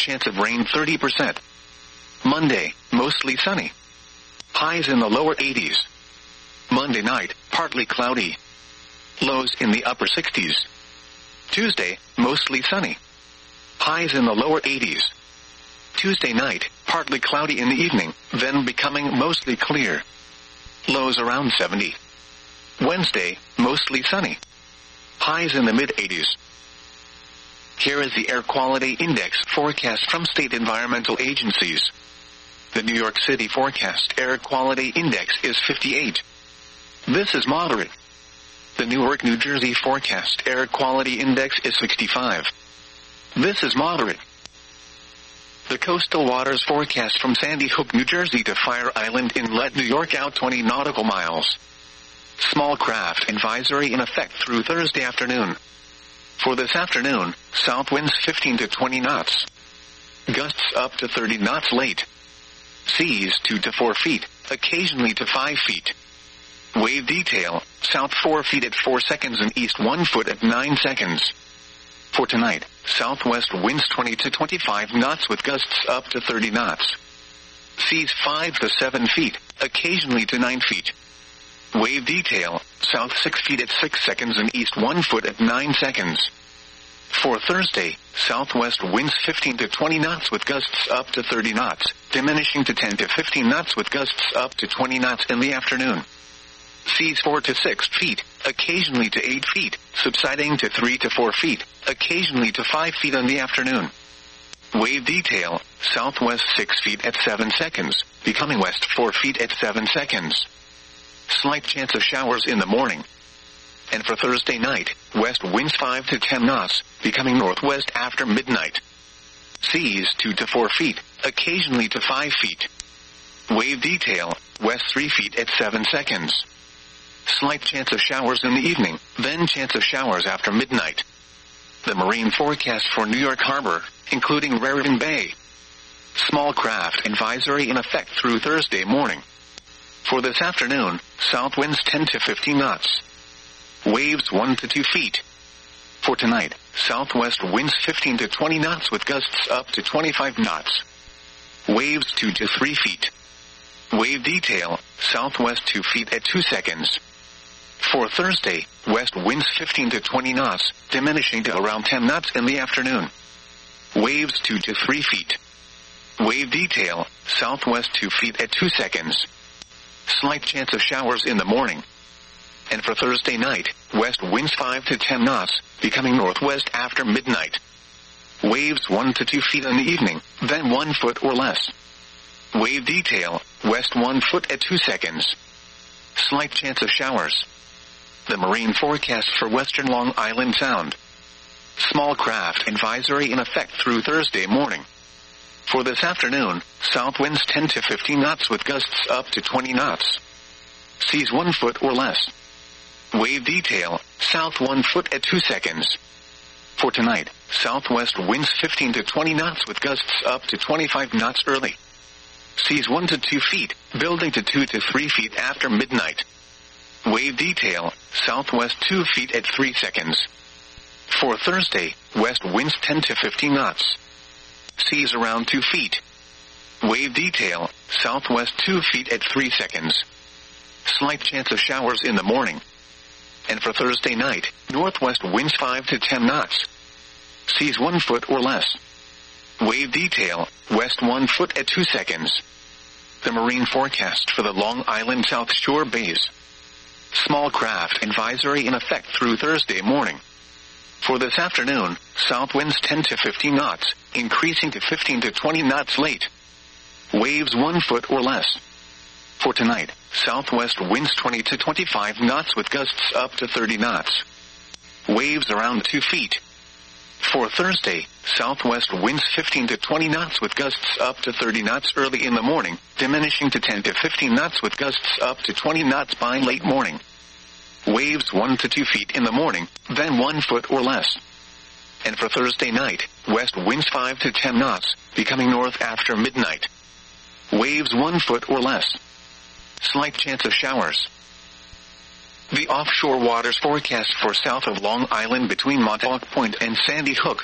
chance of rain 30%. Monday, mostly sunny. Highs in the lower 80s. Monday night, partly cloudy. Lows in the upper 60s. Tuesday, mostly sunny. Highs in the lower 80s. Tuesday night, partly cloudy in the evening, then becoming mostly clear. Lows around 70. Wednesday, mostly sunny. Highs in the mid-80s. Here is the Air Quality Index forecast from state environmental agencies. The New York City forecast Air Quality Index is 58. This is moderate. The Newark, New Jersey forecast Air Quality Index is 65. This is moderate. The coastal waters forecast from Sandy Hook, New Jersey to Fire Island Inlet, New York out 20 nautical miles. Small craft advisory in effect through Thursday afternoon. For this afternoon, south winds 15 to 20 knots. Gusts up to 30 knots late. Seas 2 to 4 feet, occasionally to 5 feet. Wave detail, south 4 feet at 4 seconds and east 1 foot at 9 seconds. For tonight, southwest winds 20 to 25 knots with gusts up to 30 knots. Seas 5 to 7 feet, occasionally to 9 feet. Wave detail, south 6 feet at 6 seconds and east 1 foot at 9 seconds. For Thursday, southwest winds 15 to 20 knots with gusts up to 30 knots, diminishing to 10 to 15 knots with gusts up to 20 knots in the afternoon. Seas 4 to 6 feet, occasionally to 8 feet, subsiding to 3 to 4 feet, occasionally to 5 feet in the afternoon. Wave detail, southwest 6 feet at 7 seconds, becoming west 4 feet at 7 seconds. Slight chance of showers in the morning. And for Thursday night, west winds 5 to 10 knots, becoming northwest after midnight. Seas 2 to 4 feet, occasionally to 5 feet. Wave detail, west 3 feet at 7 seconds. Slight chance of showers in the evening, then chance of showers after midnight. The marine forecast for New York Harbor, including Raritan Bay. Small craft advisory in effect through Thursday morning. For this afternoon, south winds 10 to 15 knots. Waves 1 to 2 feet. For tonight, southwest winds 15 to 20 knots with gusts up to 25 knots. Waves 2 to 3 feet. Wave detail, southwest 2 feet at 2 seconds. For Thursday, west winds 15 to 20 knots, diminishing to around 10 knots in the afternoon. Waves 2 to 3 feet. Wave detail, southwest 2 feet at 2 seconds. Slight chance of showers in the morning. And for Thursday night, west winds 5 to 10 knots, becoming northwest after midnight. Waves 1 to 2 feet in the evening, then 1 foot or less. Wave detail, west 1 foot at 2 seconds. Slight chance of showers. The marine forecast for western Long Island Sound. Small craft advisory in effect through Thursday morning. For this afternoon, south winds 10 to 15 knots with gusts up to 20 knots. Seas 1 foot or less. Wave detail, south 1 foot at 2 seconds. For tonight, southwest winds 15 to 20 knots with gusts up to 25 knots early. Seas 1 to 2 feet, building to 2 to 3 feet after midnight. Wave detail, southwest 2 feet at 3 seconds. For Thursday, west winds 10 to 15 knots. Seas around 2 feet. Wave detail, southwest 2 feet at 3 seconds. Slight chance of showers in the morning. And for Thursday night, northwest winds 5 to 10 knots. Seas 1 foot or less. Wave detail, west 1 foot at 2 seconds. The marine forecast for the Long Island South Shore bays. Small craft advisory in effect through Thursday morning. For this afternoon, south winds 10 to 15 knots, increasing to 15 to 20 knots late. Waves 1 foot or less. For tonight, southwest winds 20 to 25 knots with gusts up to 30 knots. Waves around 2 feet. For Thursday, southwest winds 15 to 20 knots with gusts up to 30 knots early in the morning, diminishing to 10 to 15 knots with gusts up to 20 knots by late morning. Waves 1 to 2 feet in the morning, then 1 foot or less. And for Thursday night, west winds 5 to 10 knots, becoming north after midnight. Waves 1 foot or less. Slight chance of showers. The offshore waters forecast for south of Long Island between Montauk Point and Sandy Hook